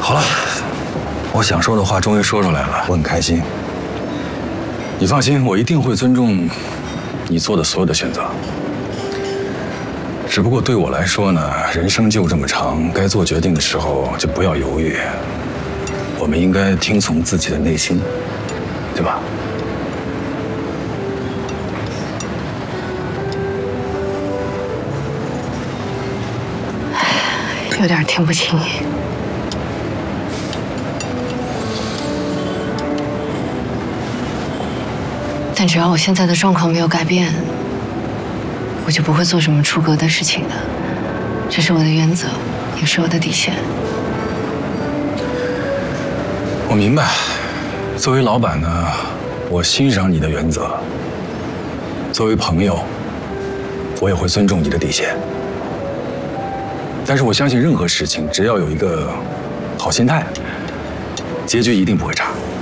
好了，我想说的话终于说出来了，我很开心。你放心，我一定会尊重你做的所有的选择。只不过对我来说呢，人生就这么长，该做决定的时候就不要犹豫。我们应该听从自己的内心，对吧？ 有点听不清。但只要我现在的状况没有改变，我就不会做什么出格的事情的。这是我的原则，也是我的底线。 我明白，作为老板呢，我欣赏你的原则。作为朋友，我也会尊重你的底线。但是我相信任何事情，只要有一个好心态，结局一定不会差。